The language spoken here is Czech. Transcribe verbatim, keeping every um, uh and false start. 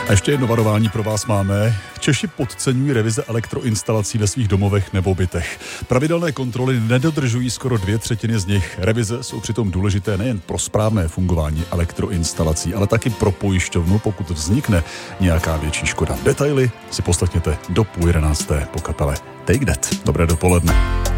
A ještě jedno varování pro vás máme. Češi podceňují revize elektroinstalací ve svých domovech nebo bytech. Pravidelné kontroly nedodržují skoro dvě třetiny z nich. Revize jsou přitom důležité nejen pro správné fungování elektroinstalací, ale taky pro pojišťovnu, pokud vznikne nějaká větší škoda. Detaily si poslechněte do půl jedenácté po kapele Take That. Dobré dopoledne.